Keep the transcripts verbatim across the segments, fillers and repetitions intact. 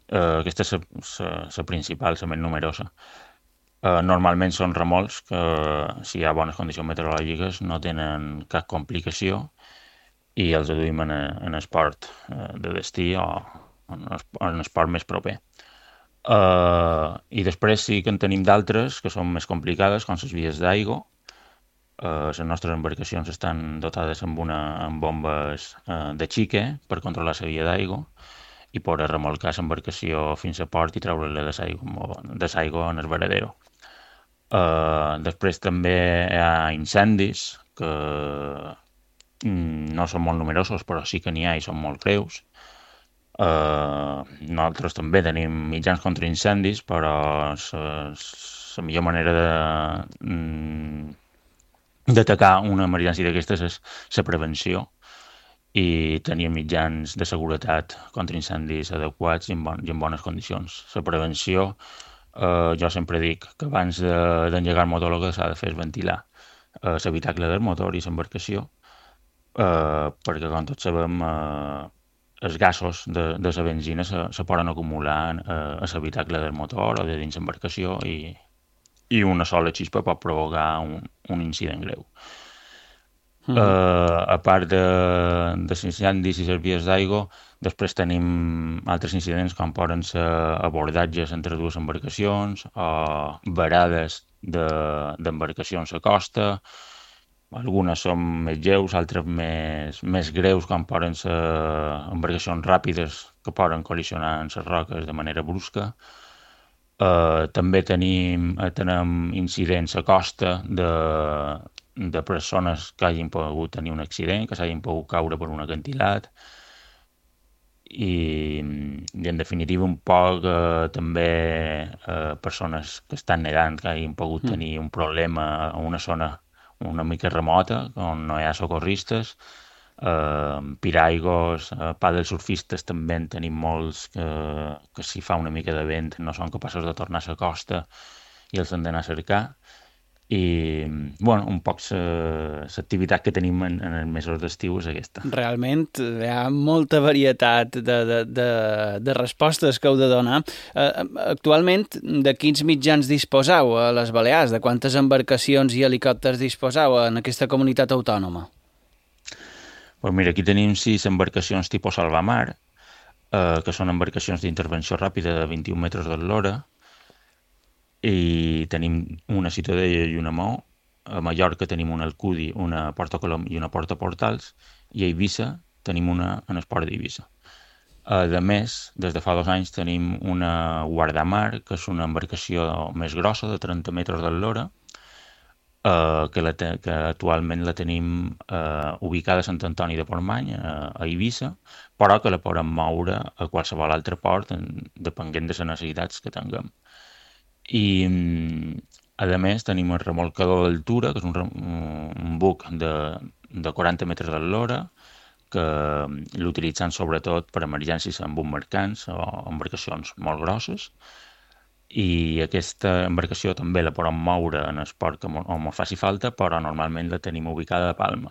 Uh, aquesta és la principal, la més numerosa. Uh, normalment són remolcs que, si hi ha bones condicions meteorològiques, no tenen cap complicació i els duim en, en esport uh, de destí o en, en esport més proper. Uh, I després sí que en tenim d'altres que són més complicades, com les vies d'aigua. Uh, les nostres embarcacions estan dotades amb, una, amb bombes uh, de xique per controlar la via d'aigua i poder remolcar l'embarcació fins a port i treure-la de l'aigua en el varadero. Uh, després també hi ha incendis que mm, no són molt numerosos, però sí que n'hi ha i són molt greus. Uh, nosaltres també tenim mitjans contra incendis, però la millor manera de mm, d'atacar una emergència d'aquestes és la prevenció i tenir mitjans de seguretat contra incendis adequats i en, bon, i en bones condicions. La prevenció, eh, jo sempre dic que abans d'engegar de, el motor el que s'ha de fer és ventilar eh, l'habitacle del motor i l'embarcació, eh, perquè com tots sabem eh, els gasos de, de la benzina se, se poden acumular eh, a l'habitacle del motor o de dins l'embarcació i, i una sola xispa pot provocar un, un incident greu. Mm -hmm. Uh, a part de, de incendis i les vies d'aigua, després tenim altres incidents com poden ser abordatges entre dues embarcacions o varades d'embarcacions de, a costa. Algunes són més lleus, altres més, més greus, com poden ser embarcacions ràpides que poden col·lisionar en les roques de manera brusca. Uh, també tenim, tenim incidents a costa de, de persones que hagin pogut tenir un accident, que s'hagin pogut caure per un acantilat i, i en definitiva un poc eh, també eh, persones que estan nedant que hagin pogut Mm. tenir un problema a una zona una mica remota on no hi ha socorristes, eh, piraigos, eh, pàdels surfistes també en tenim molts que, que si fa una mica de vent no són capaços de tornar a la costa i els han d'anar a cercar i bueno, un poc l'activitat que tenim en, en els mesos d'estiu és aquesta. Realment hi ha molta varietat de, de, de, de respostes que heu de donar. Eh, actualment, de quins mitjans disposeu a les Balears? De quantes embarcacions i helicòpters disposeu en aquesta comunitat autònoma? Pues mira, aquí tenim sis embarcacions tipus Salvamar, eh, que són embarcacions d'intervenció ràpida de vint-i-un metres de l'hora, i tenim una Ciutadella i una Maó. A Mallorca tenim una Alcudi, una Porta Colom i una Porta Portals, i a Eivissa tenim una en el port d'Eivissa. A més, des de fa dos anys tenim una Guardamar, que és una embarcació més grossa, de trenta metres de l'hora, eh, que, la te, que actualment la tenim eh, ubicada a Sant Antoni de Portmany, eh, a Eivissa, però que la podem moure a qualsevol altre port, en, depenent de les necessitats que tinguem. I, a més, tenim el remolcador d'altura, que és un, un buc de, de quaranta metres de l'hora, que l'utilitzen sobretot per emergències amb un mercants o embarcacions molt grosses, i aquesta embarcació també la podem moure en el port que on ens faci falta, però normalment la tenim ubicada a Palma.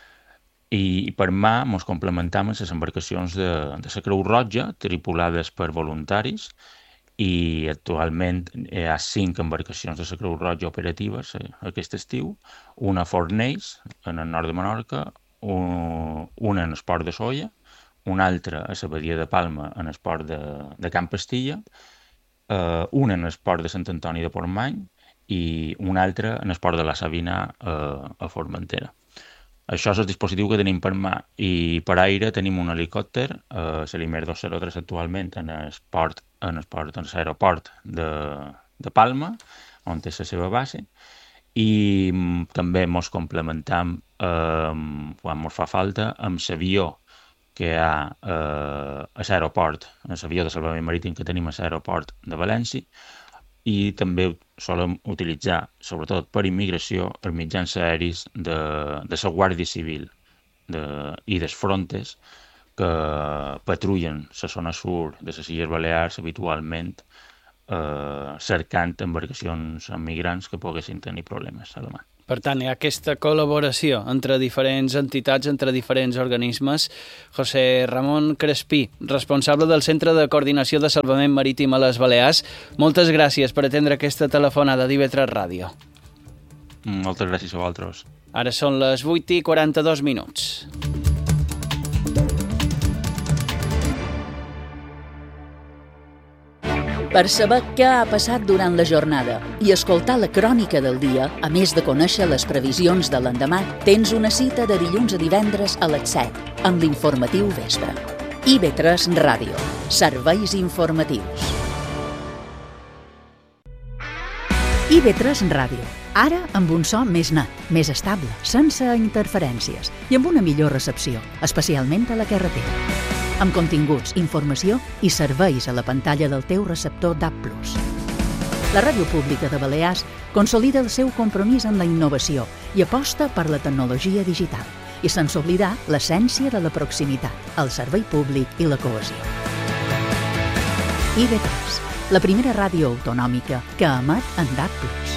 I per mà ens complementam amb les embarcacions de, de la Creu Roja, tripulades per voluntaris, i actualment hi ha cinc embarcacions de la Creu Roja operatives aquest estiu, una a Fornells, en el nord de Menorca, un, una en el port de Solla, una altra a la badia de Palma en el port de, de Can Pastilla, eh, una en el port de Sant Antoni de Portmany i una altra en el port de la Sabina eh, a Formentera. Això és el dispositiu que tenim per mà. I per aire tenim un helicòpter, eh, l'Imer dos zero tres actualment en el port, en el port, en l'aeroport de, de Palma, on té la seva base, i mm, també ens complementam eh, quan ens fa falta amb l'avió que hi ha eh, a l'aeroport, l'avió de salvament marítim que tenim a l'aeroport de València, i també solem utilitzar, sobretot per immigració, els mitjans aeris de, de la Guàrdia Civil de, i dels frontes que patrullen la zona sur de les Illes Balears habitualment eh, cercant embarcacions amb migrants que poguessin tenir problemes a la mà. Per tant, hi ha aquesta col·laboració entre diferents entitats, entre diferents organismes. José Ramon Crespí, responsable del Centre de Coordinació de Salvament Marítim a les Balears, moltes gràcies per atendre aquesta telefonada d'I V tres Ràdio. Moltes gràcies a vosaltres. Ara són les vuit i quaranta-dos minuts. Per saber què ha passat durant la jornada i escoltar la crònica del dia, a més de conèixer les previsions de l'endemà, tens una cita de dilluns a divendres a les set, amb l'informatiu vespre. I V tres Ràdio. Serveis informatius. I V tres Ràdio. Ara amb un so més net, més estable, sense interferències i amb una millor recepció, especialment a la carretera. Amb continguts, informació i serveis a la pantalla del teu receptor D A B plus. La Ràdio Pública de Balears consolida el seu compromís amb la innovació i aposta per la tecnologia digital, i sense oblidar l'essència de la proximitat, el servei públic i la cohesió. I V tres, la primera ràdio autonòmica que emet en D A B plus.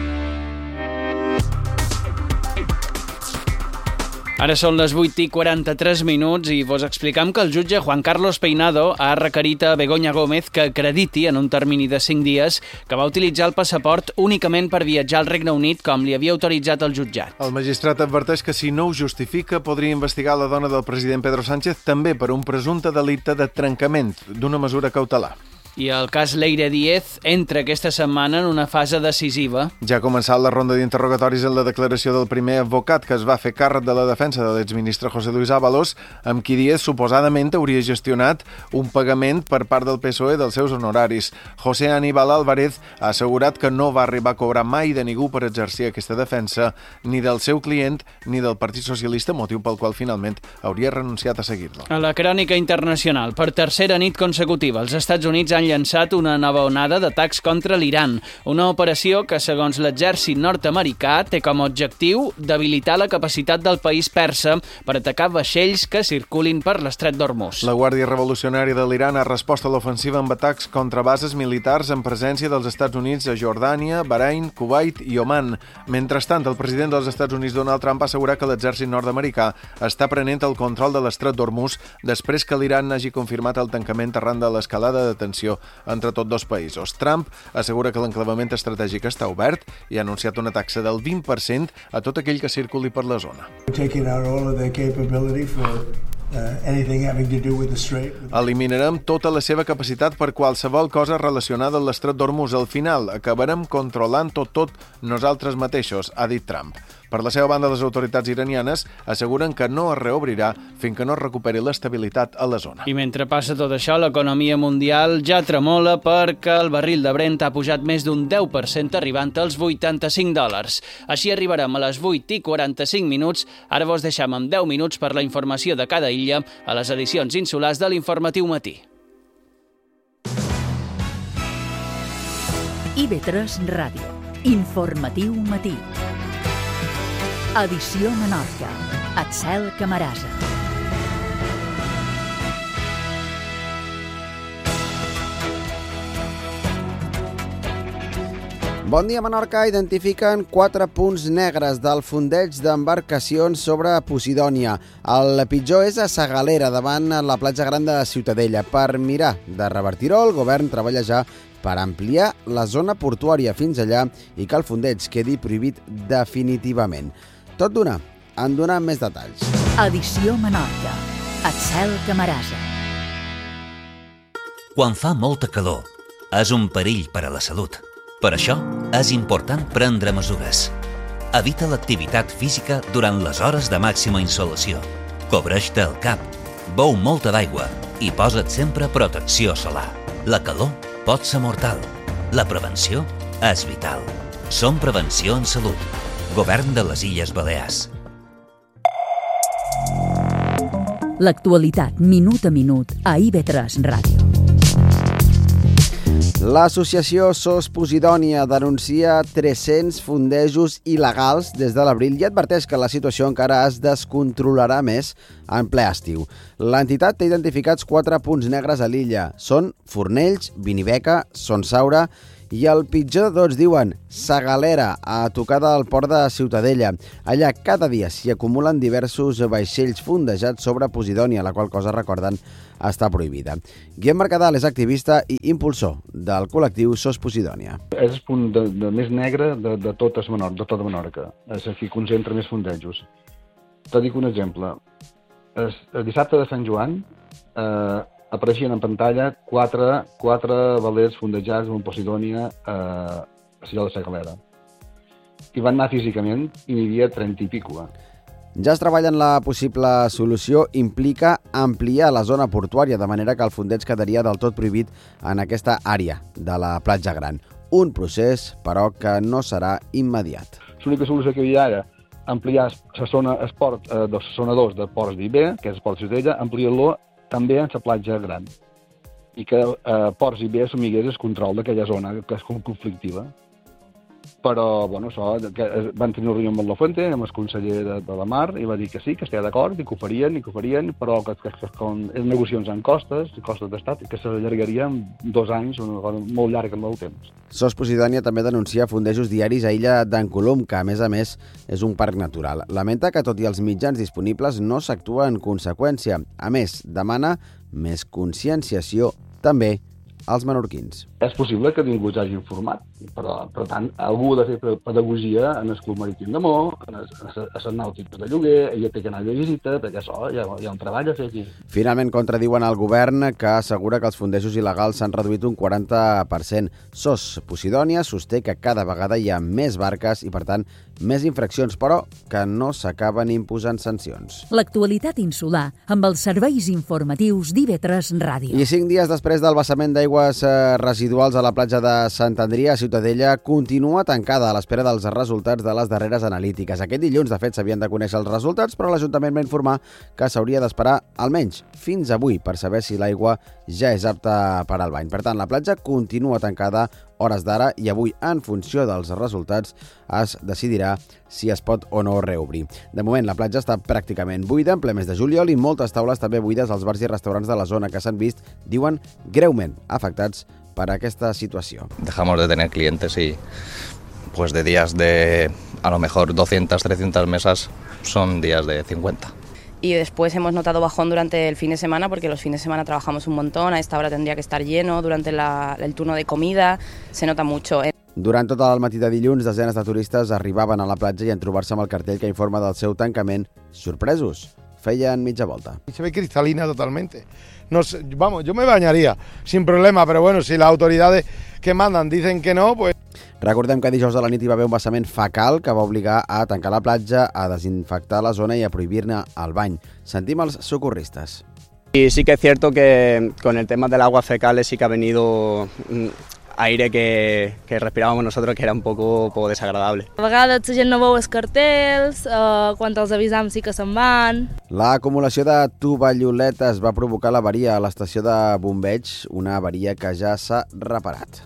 Ara són les vuit i quaranta-tres minuts i vos explicam que el jutge Juan Carlos Peinado ha requerit a Begoña Gómez que acrediti en un termini de cinc dies que va utilitzar el passaport únicament per viatjar al Regne Unit com li havia autoritzat el jutjat. El magistrat adverteix que si no ho justifica podria investigar la dona del president Pedro Sánchez també per un presumpte delicte de trencament d'una mesura cautelar. I el cas Leire Díez entra aquesta setmana en una fase decisiva. Ja ha començat la ronda d'interrogatoris en la declaració del primer advocat que es va fer càrrec de la defensa de l'exministre José Luis Ábalos, amb qui Díez suposadament hauria gestionat un pagament per part del P S O E dels seus honoraris. José Aníbal Álvarez ha assegurat que no va arribar a cobrar mai de ningú per exercir aquesta defensa, ni del seu client ni del Partit Socialista, motiu pel qual finalment hauria renunciat a seguir-lo. A la crònica internacional, per tercera nit consecutiva, els Estats Units han llançat una nova onada d'atacs contra l'Iran, una operació que, segons l'exèrcit nord-americà, té com a objectiu debilitar la capacitat del país persa per atacar vaixells que circulin per l'estret d'Hormuz. La Guàrdia Revolucionària de l'Iran ha respost a l'ofensiva amb atacs contra bases militars en presència dels Estats Units a Jordània, Bahrain, Kuwait i Oman. Mentrestant, el president dels Estats Units, Donald Trump, ha assegurat que l'exèrcit nord-americà està prenent el control de l'estret d'Hormuz després que l'Iran hagi confirmat el tancament arran de l'escalada de tensió entre tots dos països. Trump assegura que l'enclavament estratègic està obert i ha anunciat una taxa del vint per cent a tot aquell que circuli per la zona. Eliminarem tota la seva capacitat per qualsevol cosa relacionada amb l'estret d'Hormuz. Al final, acabarem controlant tot, tot nosaltres mateixos, ha dit Trump. Per la seva banda, les autoritats iranianes asseguren que no es reobrirà fins que no es recuperi l'estabilitat a la zona. I mentre passa tot això, l'economia mundial ja tremola perquè el barril de Brent ha pujat més d'un deu per cent, arribant als vuitanta-cinc dòlars. Així arribarem a les vuit i quaranta-cinc minuts. Ara vos deixem amb deu minuts per la informació de cada illa a les edicions insulars de l'Informatiu Matí. I V tres Ràdio. Informatiu Matí. Edició Menorca. Axel Camarasa. Bon dia, Menorca. Identifiquen quatre punts negres del fondeig d'embarcacions sobre Posidònia. El pitjor és a Sagalera, davant la platja gran de Ciutadella. Per mirar de revertir-ho, el govern treballa ja per ampliar la zona portuària fins allà i que el fondeig quedi prohibit definitivament. Tot d'una, en donem més detalls. Edició Menorca. Axel Camarasa. Quan fa molta calor, és un perill per a la salut. Per això, és important prendre mesures. Evita l'activitat física durant les hores de màxima insolació. Cobreix-te el cap, beu molta d'aigua i posa't sempre protecció solar. La calor pot ser mortal. La prevenció és vital. Som Prevenció en Salut. Govern de les Illes Balears. L'actualitat minut a minut a I V tres Ràdio. L'associació S O S Posidònia denuncia tres-cents fondejos il·legals des de l'abril i adverteix que la situació encara es descontrolarà més en ple estiu. L'entitat té identificats quatre punts negres a l'illa. Són Fornells, Vinibeca, Son Saura i el pitjor de tots, diuen, Segalera, a tocar del port de Ciutadella. Allà cada dia s'hi acumulen diversos vaixells fondejats sobre Posidònia, la qual cosa, recorden, està prohibida. Guillem Mercadal és activista i impulsor del col·lectiu Sos Posidònia. És el punt de, de més negre de, de, totes Menor, de tota Menorca. És aquí concentra més fondejos. Te dic un exemple. El, el dissabte de Sant Joan eh, apareixien en pantalla quatre, quatre velers fondejats en Posidònia eh, a Salló de Segalera. I van anar físicament i n'hi havia trenta i pico. Eh? Ja es treballa en la possible solució, implica ampliar la zona portuària, de manera que el fondeig quedaria del tot prohibit en aquesta àrea de la platja gran. Un procés, però, que no serà immediat. L'única solució que hi ha era ampliar la zona esport eh, de la zona dos de Ports d'Iber, que és el Port de Ciutadella, ampliar-lo també en la platja gran. I que eh, Ports d'Iber assumigués el control d'aquella zona, que és conflictiva. Però, bueno, això, que van tenir una reunió amb el Lafuente, amb el conseller de, de la Mar, i va dir que sí, que estava d'acord, i que ho farien, i que ho farien, però que, que, que com les negociacions en costes, costes d'estat, que s'allargarien dos anys, una cosa molt llarga en el temps. Sos Posidònia també denuncia fondejos diaris a illa d'en Colom, que a més a més és un parc natural. Lamenta que tot i els mitjans disponibles no s'actua en conseqüència. A més, demana més conscienciació també als menorquins. És possible que ningú s'hagi informat, però, per tant, algú ha de fer pedagogia en el Club Marítim de Mó, en les nàutiques de lloguer, i té que anar de visita, perquè això hi ha, hi ha un treball a fer aquí. Finalment, contradiuen al govern, que assegura que els fondejos il·legals s'han reduït un quaranta per cent. Sos Posidònia sosté que cada vegada hi ha més barques i, per tant, més infraccions, però que no s'acaben imposant sancions. L'actualitat insular amb els serveis informatius d'I V tres Ràdio. I cinc dies després del vessament d'aigües residuals a la platja de Sant Andria, a Ciutadella, continua tancada a l'espera dels resultats de les darreres analítiques. Aquest dilluns, de fet, s'havien de conèixer els resultats, però l'Ajuntament va informar que s'hauria d'esperar almenys fins avui per saber si l'aigua ja és apta per al bany. Per tant, la platja continua tancada hores d'ara i avui, en funció dels resultats, es decidirà si es pot o no reobrir. De moment, la platja està pràcticament buida en ple mes de juliol i moltes taules també buides als bars i restaurants de la zona que s'han vist, diuen, greument afectats per aquesta situació. Dejamos de tener clientes y pues de días de a lo mejor doscientas, trescientas mesas son días de cincuenta. Y después hemos notado bajón durante el fin de semana porque los fines de semana trabajamos un montón, a esta hora tendría que estar lleno, durante la, el turno de comida se nota mucho. Durant tot el matí de dilluns, desenes de turistes arribaven a la platja i en trobar-se amb el cartell que informa del seu tancament, sorpresos, feien mitja volta. Se ve cristalina totalmente. No sé, vamos, yo me bañaría sin problema, pero bueno, si las autoridades que mandan dicen que no, pues... Recordem que dijous a la nit hi va haver un vessament fecal que va obligar a tancar la platja, a desinfectar la zona i a prohibir-ne el bany. Sentim els socorristes. Y sí que es cierto que con el tema del agua fecal sí que ha venido aire que, que respirábamos nosotros que era un poco, poco desagradable. A vegades la gent no veu els cartells, eh, quan els avisam sí que se'n van. L'acumulació de tovalloletes va provocar l'avaria a l'estació de bombeig, una avaria que ja s'ha reparat.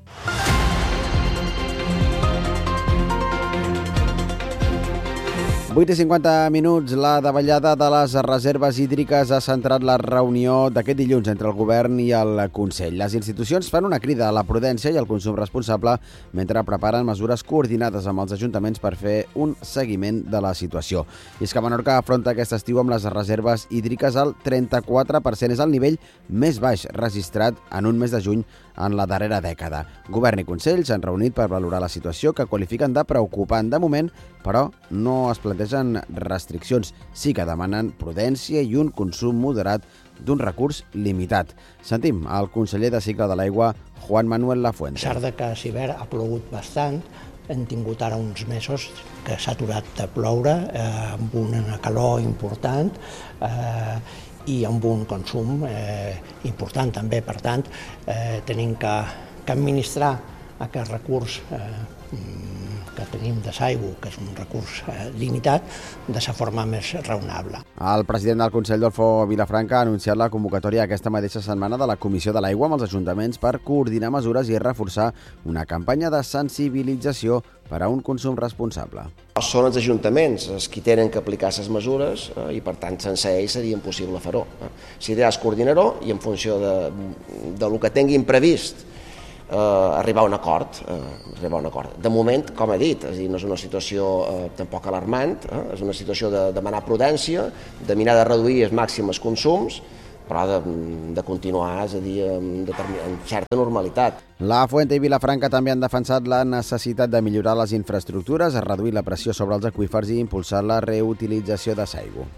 vuit i cinquanta minuts, la davallada de les reserves hídriques ha centrat la reunió d'aquest dilluns entre el govern i el Consell. Les institucions fan una crida a la prudència i al consum responsable mentre preparen mesures coordinades amb els ajuntaments per fer un seguiment de la situació. I és que Menorca afronta aquest estiu amb les reserves hídriques al trenta-quatre per cent. És el nivell més baix registrat en un mes de juny en la darrera dècada. Govern i Consell s'han reunit per valorar la situació que qualifiquen de preocupant de moment, però no es plantegen restriccions. Sí que demanen prudència i un consum moderat d'un recurs limitat. Sentim el conseller de Cicle de l'Aigua, Juan Manuel Lafuente. A pesar de que a l'hivern ha plogut bastant, hem tingut ara uns mesos que s'ha aturat de ploure, eh, amb una calor important, eh, i amb un consum eh, important també. Per tant, eh, tenim que, que administrar aquest recurs eh, que tenim de l'aigua, que és un recurs eh, limitat, de la forma més raonable. El president del Consell, Adolfo Vilafranca, ha anunciat la convocatòria aquesta mateixa setmana de la Comissió de l'Aigua amb els ajuntaments per coordinar mesures i reforçar una campanya de sensibilització per a un consum responsable. Són els ajuntaments els qui tenen que aplicar les mesures eh, i, per tant, sense ells seria impossible fer-ho. Eh. L'idea és coordinar-ho i, en funció de, de lo que tinguin previst, eh, arribar a un acord. Eh, arribar a un acord. De moment, com he dit, és a dir, no és una situació eh, tampoc alarmant, eh, és una situació de demanar prudència, de mirar de reduir al màxim els consums, però de, de continuar, és a dir, amb, amb certa normalitat. La Fuente i Vilafranca també han defensat la necessitat de millorar les infraestructures, reduir la pressió sobre els aqüífers i impulsar la reutilització de l'aigua.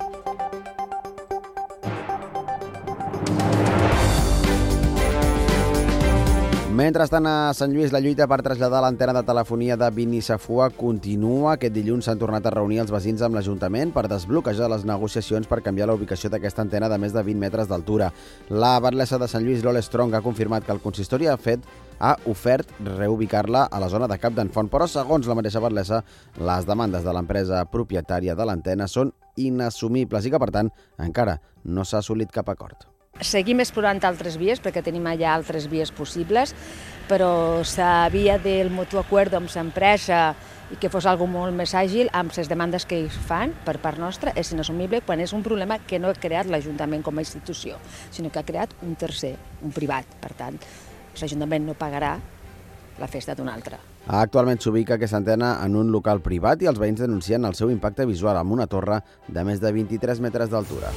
Mentrestant, a Sant Lluís, la lluita per traslladar l'antena de telefonia de Binisafua continua. Aquest dilluns s'han tornat a reunir els veïns amb l'Ajuntament per desbloquejar les negociacions per canviar la ubicació d'aquesta antena de més de vint metres d'altura. La batlessa de Sant Lluís, Lole Strong, ha confirmat que el consistori ha fet ha ofert reubicar-la a la zona de Cap d'en Font, però segons la mateixa batlessa, les demandes de l'empresa propietària de l'antena són inassumibles i que, per tant, encara no s'ha assolit cap acord. Seguim explorant altres vies, perquè tenim allà altres vies possibles, però la via del mutu acuerdo amb l'empresa i que fos algo molt més àgil amb les demandes que ells fan per part nostra és inassumible quan és un problema que no ha creat l'Ajuntament com a institució, sinó que ha creat un tercer, un privat. Per tant, l'Ajuntament no pagarà la festa d'un altre. Actualment s'ubica aquesta antena en un local privat i els veïns denuncien el seu impacte visual amb una torre de més de vint-i-tres metres d'altura.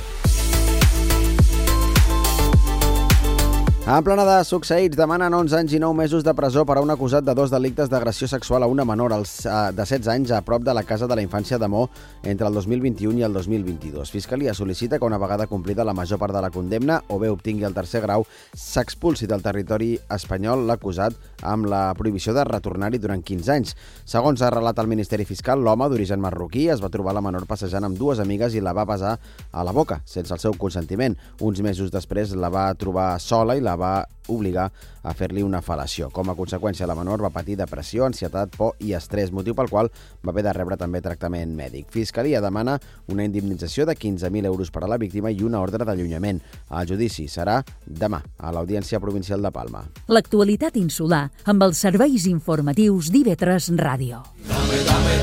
En plena de succeïts, demanen onze anys i nou mesos de presó per a un acusat de dos delictes d'agressió sexual a una menor de setze anys a prop de la Casa de la Infància de Mo entre el dos mil vint-i-u i el dos mil vint-i-dos. Fiscalia sol·licita que una vegada complida la major part de la condemna o bé obtingui el tercer grau, s'expulsi del territori espanyol l'acusat amb la prohibició de retornar-hi durant quinze anys. Segons ha relat el Ministeri Fiscal, l'home d'origen marroquí es va trobar la menor passejant amb dues amigues i la va besar a la boca, sense el seu consentiment. Uns mesos després la va trobar sola i la va obligar a fer-li una fel·lació. Com a conseqüència, la menor va patir depressió, ansietat, por i estrès, motiu pel qual va haver de rebre també tractament mèdic. Fiscalia demana una indemnització de quinze mil euros per a la víctima i una ordre d'allunyament. El judici serà demà a l'Audiència Provincial de Palma. L'actualitat insular amb els serveis informatius d'I V tres Ràdio. Dame, dame,